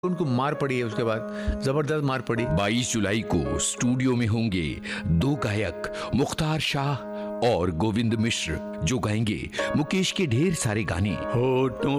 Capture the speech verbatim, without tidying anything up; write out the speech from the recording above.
उनको मार पड़ी है, उसके बाद जबरदस्त मार पड़ी। बाईस जुलाई को स्टूडियो में होंगे दो गायक मुख्तार शाह और गोविंद मिश्र, जो गाएंगे मुकेश के ढेर सारे गाने। होठों